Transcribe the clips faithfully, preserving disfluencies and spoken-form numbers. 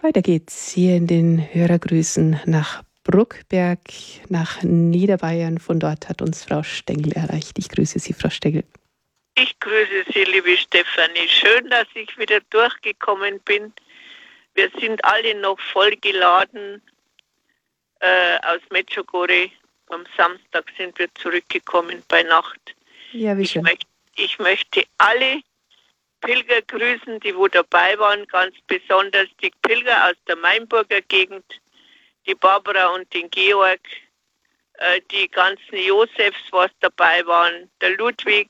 Weiter geht's hier in den Hörergrüßen nach Bruckberg, nach Niederbayern. Von dort hat uns Frau Stengel erreicht. Ich grüße Sie, Frau Stengel. Ich grüße Sie, liebe Stefanie. Schön, dass ich wieder durchgekommen bin. Wir sind alle noch voll geladen äh, aus Medjugorje. Am Samstag sind wir zurückgekommen bei Nacht. Ja, wie schön. Ich, möcht, ich möchte alle Pilger grüßen, die wo dabei waren, ganz besonders die Pilger aus der Mainburger Gegend, die Barbara und den Georg, äh, die ganzen Josefs, was dabei waren, der Ludwig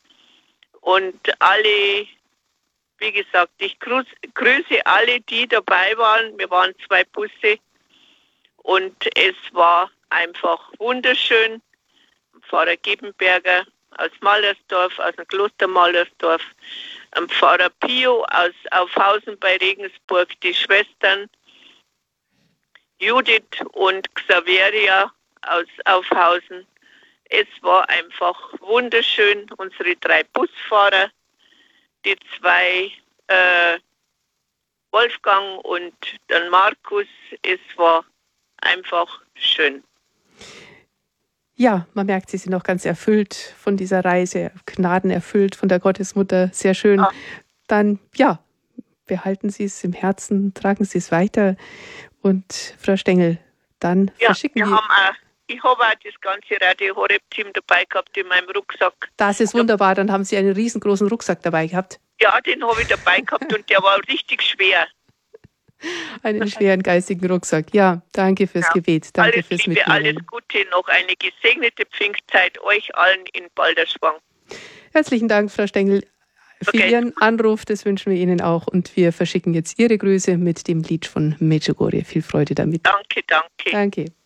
und alle, wie gesagt, ich grüße, grüße alle, die dabei waren. Wir waren zwei Busse und es war einfach wunderschön. Pfarrer Gebenberger aus Mallersdorf, aus dem Kloster Mallersdorf, am Pfarrer Pio aus Aufhausen bei Regensburg, die Schwestern Judith und Xaveria aus Aufhausen. Es war einfach wunderschön. Unsere drei Busfahrer, die zwei äh, Wolfgang und dann Markus. Es war einfach schön. Ja, man merkt, Sie sind noch ganz erfüllt von dieser Reise, gnadenerfüllt von der Gottesmutter. Sehr schön. Ja. Dann, ja, behalten Sie es im Herzen, tragen Sie es weiter. Und Frau Stengel, dann ja, verschicken wir. wir... Haben auch, ich habe auch das ganze Radio Horeb-Team dabei gehabt in meinem Rucksack. Das ist wunderbar, dann haben Sie einen riesengroßen Rucksack dabei gehabt. Ja, den habe ich dabei gehabt und der war richtig schwer. Einen schweren geistigen Rucksack. Ja, danke fürs ja. Gebet. Danke alles fürs Liebe, Mitnehmen. Alles Gute, noch eine gesegnete Pfingstzeit euch allen in Balderschwang. Herzlichen Dank, Frau Stengel, für okay. Ihren Anruf. Das wünschen wir Ihnen auch. Und wir verschicken jetzt Ihre Grüße mit dem Lied von Medjugorje. Viel Freude damit. Danke, danke. Danke.